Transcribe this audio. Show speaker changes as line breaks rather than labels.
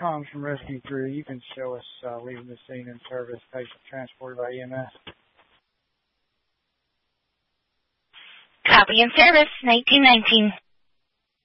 comms from Rescue 3. You can show us leaving the scene in service, patient transported by EMS.
Copy in service, 1919.